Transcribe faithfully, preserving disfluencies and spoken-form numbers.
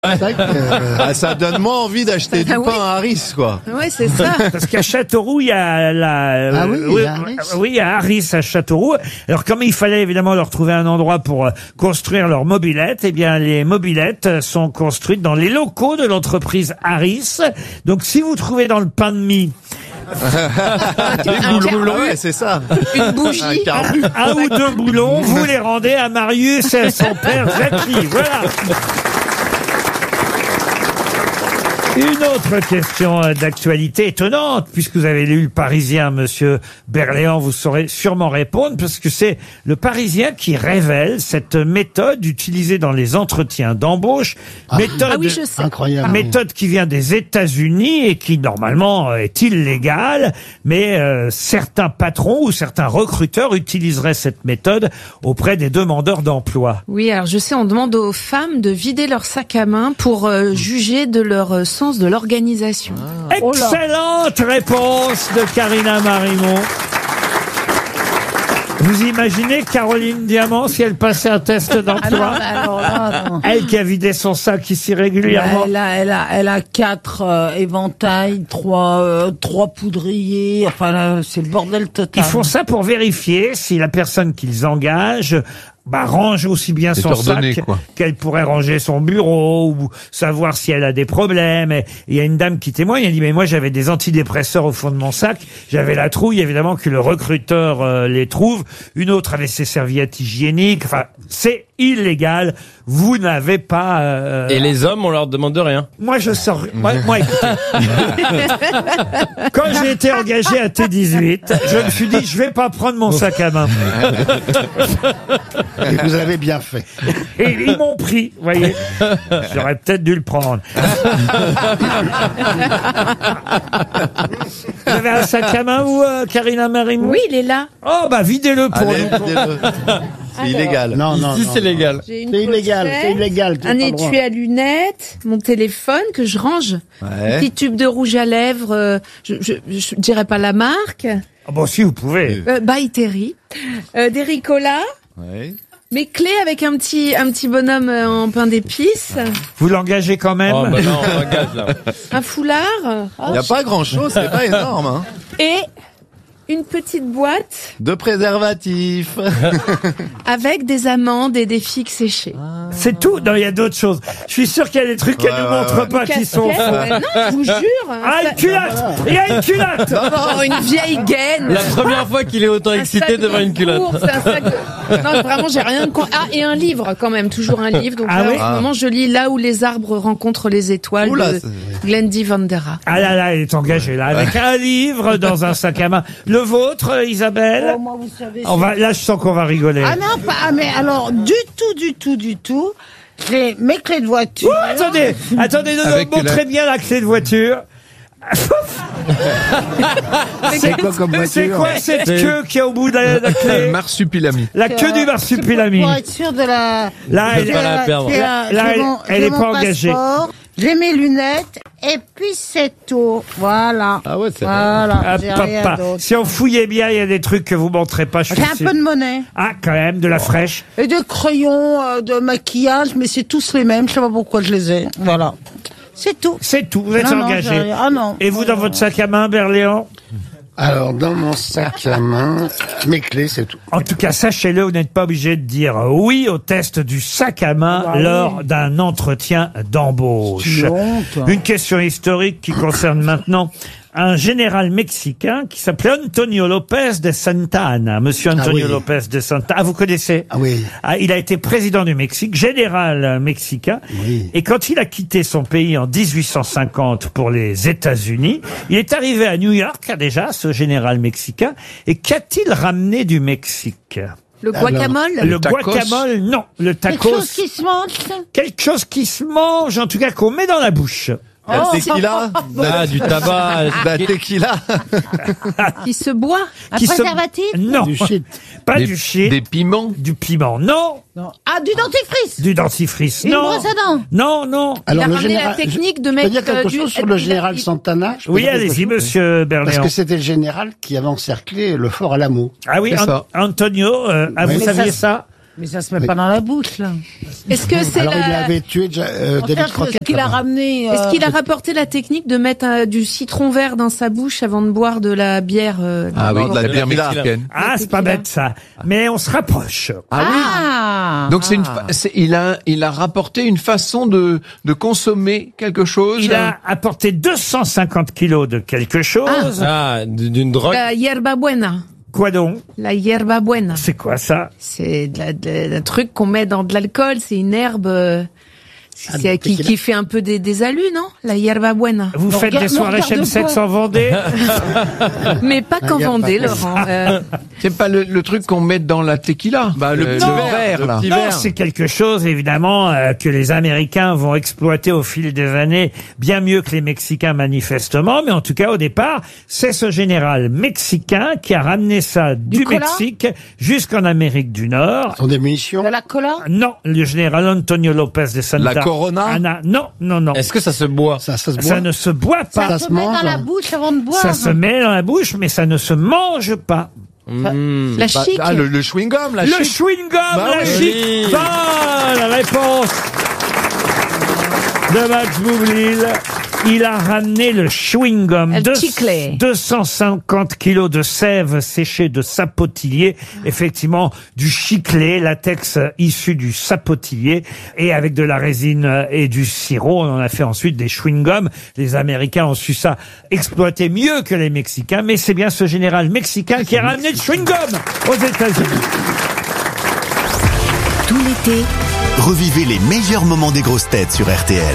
C'est vrai que, euh, Ah, ça donne moins envie d'acheter du Ah oui. pain à Harris, quoi. Ouais, c'est ça. Parce qu'à Châteauroux, il y a la... Ah oui, il y a Harris. oui, il y a Harris à Châteauroux. Alors, comme il fallait évidemment leur trouver un endroit pour euh, construire leur mobilette, eh bien, les mobilettes euh, sont construites dans les locaux de l'entreprise Harris. Donc, si vous trouvez dans le pain de mie Les boulons, ouais, c'est ça. Une Un bougie. carbu. un ou deux boulons, vous les rendez à Marius et à son père Jackie. Voilà. Une autre question euh, d'actualité étonnante, puisque vous avez lu le Parisien, monsieur Berléand, vous saurez sûrement répondre, parce que c'est le Parisien qui révèle cette méthode utilisée dans les entretiens d'embauche, méthode, Ah oui, je sais. incroyable. méthode qui vient des États-Unis et qui normalement est illégale, mais euh, certains patrons ou certains recruteurs utiliseraient cette méthode auprès des demandeurs d'emploi. Oui, alors je sais, on demande aux femmes de vider leur sac à main pour euh, juger de leur euh, sens de l'organisation. Excellente réponse de Karina Marimon. Vous imaginez Caroline Diamant si elle passait un test d'emploi? Alors là, non. Elle qui a vidé son sac ici Bah, régulièrement. elle, a, elle, a, elle a quatre euh, éventails, trois, euh, trois poudriers. Enfin, là, c'est le bordel total. Ils font ça pour vérifier si la personne qu'ils engagent bah, range aussi bien son ordonné, sac quoi. qu'elle pourrait ranger son bureau ou savoir si elle a des problèmes. Et il y a une dame qui témoigne, elle dit mais moi j'avais des antidépresseurs au fond de mon sac, j'avais la trouille évidemment que le recruteur euh, les trouve. Une autre avait ses serviettes hygiéniques. Enfin, c'est illégal. Vous n'avez pas. Euh, Et les hommes, on leur demande rien. Moi je sors. Moi, moi écoutez. Quand j'ai été engagé à T dix-huit, je me suis dit je vais pas prendre mon sac à main. Et vous avez bien fait. Et ils m'ont pris, vous voyez. J'aurais peut-être dû le prendre. Vous avez un sac à main, vous, euh, Karina Marimou? Oui, il est là. Oh, bah, videz-le pour Allez, nous. videz-le. C'est illégal. Non, non, Ici, non. c'est légal. J'ai une C'est illégal, pochette, c'est illégal. t'as un pas le droit. étui à lunettes, mon téléphone que je range, un Ouais. petit tube de rouge à lèvres, euh, je, je, je dirais pas la marque, Ah bon, si, vous pouvez. euh, by Terry, euh, des Ricola, Ouais. mes clés avec un petit un petit bonhomme euh, en pain d'épices, Vous l'engagez quand même? Oh, bah non, on engage, là. un foulard Il n'y a pas grand chose, c'est pas énorme, hein. et une petite boîte De préservatifs. avec des amandes et des figues séchées. C'est tout? Non, il y a d'autres choses. Je suis sûr qu'il y a des trucs qu'elle Ouais, ne ouais, montre ouais. pas qui sont Casquette, faux. ouais. Non, je vous jure. Ah, ça- une culotte! Il y a une culotte! Oh, une vieille gaine. La première fois qu'il est autant Un excité sac devant de une culotte. course, un sac de- Non, vraiment, j'ai rien de... con- Ah, et un livre, quand même, toujours un livre. Donc Ah là, oui en ce moment, je lis Là où les arbres rencontrent les étoiles Oula, de c'est- Glendy Vandera. Ah là là, elle est engagée là, avec un livre dans un sac à main. Le vôtre, Isabelle? Oh, moi, vous savez, On va, là, je sens qu'on va rigoler. Ah non, pas, ah, mais alors, du tout, du tout, du tout. J'ai mes clés de voiture. Oh, attendez, attendez, non, non, Avec montrez la- bien la clé de voiture. C'est quoi comme C'est voiture? quoi cette queue qui est au bout de la, la clé? Marsupilami. La queue du marsupilami. Pour être sûr de la... Là, elle, J'ai pas la un- perdre. j'ai un- Là, j'ai elle- mon- elle j'ai est mon pas engagée. passeport, j'ai mes lunettes, et puis c'est tout. Voilà. Ah ouais, c'est Voilà, Ah, j'ai rien papa. d'autre. Si on fouillait bien, il y a des trucs que vous montrez pas. Je J'ai suis un sûr. peu de monnaie. Ah, quand même, de la fraîche. Et de crayons, euh, de maquillage, mais c'est tous les mêmes, je sais pas pourquoi je les ai. Voilà. C'est tout. C'est tout. Vous êtes Non, non, j'ai engagé. rien. Ah non. Et vous, dans votre sac à main, Berléand? Alors, dans mon sac à main, mes clés, c'est tout. En tout cas, sachez-le, vous n'êtes pas obligé de dire oui au test du sac à main Ah oui. lors d'un entretien d'embauche. C'est une honte. Une question historique qui concerne maintenant un général mexicain qui s'appelait Antonio López de Santa Anna. Monsieur Antonio Ah oui. López de Santa Anna. Ah, vous connaissez? Ah oui. Ah, il a été président du Mexique, général euh, mexicain. Oui. Et quand il a quitté son pays en dix-huit cent cinquante pour les États-Unis, il est arrivé à New York, déjà, ce général mexicain. Et qu'a-t-il ramené du Mexique? Le guacamole. Le tacos. guacamole, non. Le Quelque tacos, chose qui se mange. quelque chose qui se mange, en tout cas qu'on met dans la bouche. La tequila. Ah, du tabac. La tequila. Qui se boit. Un Qui se- préservatif. Non, Du shit. pas Des- du shit. Des piments. Du piment, non. Ah, du dentifrice. Du dentifrice, Une non. brosse à dents. Non, non. Alors, a le ramené la général, technique je- de je mettre, peux dire quelque euh, du- chose sur le il a- général il- Santana? Je peux Oui, dire quelque allez-y, chose monsieur Parce Berléand. que c'était le général qui avait encerclé le fort Alamo. Ah oui, C'est An- ça. Antonio, euh, ah, Oui. vous Mais saviez ça, ça? Mais ça se met pas dans la bouche, là. Est-ce que c'est Alors, il la... avait tué déjà, euh, David Est-ce Crockett. qu'il a là-bas. ramené... euh, Est-ce qu'il a rapporté la technique de mettre euh, du citron vert dans sa bouche avant de boire de la bière euh, Ah oui, de la de bière la tequila. mexicaine. Ah, c'est pas bête ça. Mais on se rapproche. Ah, Donc c'est une, fa- c'est- il a, il a rapporté une façon de, de consommer quelque chose. Il a apporté deux cent cinquante kilos de quelque chose. Ah, d- d'une drogue. La hierba buena. Quoi donc? La hierba buena. C'est quoi ça? C'est de la- de la- un truc qu'on met dans de l'alcool. C'est une herbe euh, c'est- Ah, c'est- qui, tequila. qui fait un peu des, des alus, non? La hierba buena. Vous Me faites regarde- des me soirées regarde chemsex pas. en Vendée? Mais pas qu'en hierba Vendée, buena. Laurent. Euh, C'est pas le, le truc qu'on met dans la tequila. Bah, le Euh, petit le verre, verre, le là. petit Non, verre. c'est quelque chose, évidemment, euh, que les Américains vont exploiter au fil des années bien mieux que les Mexicains, manifestement. Mais en tout cas, au départ, c'est ce général mexicain qui a ramené ça du, cola Mexique jusqu'en Amérique du Nord. Ce sont des munitions. de la cola. Non, le général Antonio Lopez de Santa La Corona Ana. Non, non, non. Est-ce que ça se boit? Ça, ça se boit. Ça ne se boit pas. Ça se se met mange, dans la hein. bouche avant de boire. Ça se met dans la bouche, mais ça ne se mange pas. Mmh. la Bah, chic. ah, le, le chewing-gum, la Le chic. chewing-gum, Bah la oui. chic. Oui. Bonne réponse de Max Boublil. Il a ramené le chewing-gum. El Deux- chicle. deux cent cinquante kilos de sève séchée de sapotillier. Effectivement, du chiclé, latex issu du sapotillier. Et avec de la résine et du sirop, on en a fait ensuite des chewing-gums. Les Américains ont su ça exploiter mieux que les Mexicains. Mais c'est bien ce général mexicain qui a ramené le chewing-gum aux États-Unis. Tout l'été, Revivez les meilleurs moments des grosses têtes sur R T L.